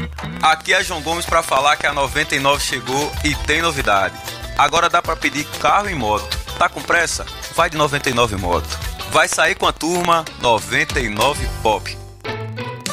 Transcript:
Aqui é João Gomes para falar que a 99 chegou e tem novidade. Agora dá para pedir carro e moto. Tá com pressa? Vai de 99 Moto. Vai sair com a turma 99 Pop.